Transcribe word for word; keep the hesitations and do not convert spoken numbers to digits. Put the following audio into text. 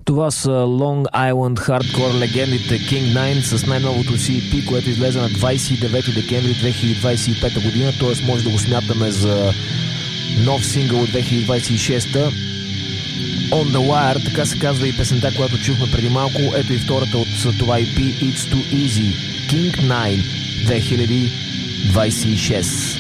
Това са Long Island Hardcore легендите King Nine с най-новото си и пи, което излезе на двадесет и девети декември две хиляди двадесет и пета година, т.е. може да го смятаме за нов сингъл от две хиляди двадесет и шеста. On the Wire, така се казва и песента, която чухме преди малко. Ето и втората от това и пи, It's Too Easy, King Nine две хиляди двадесет и шеста.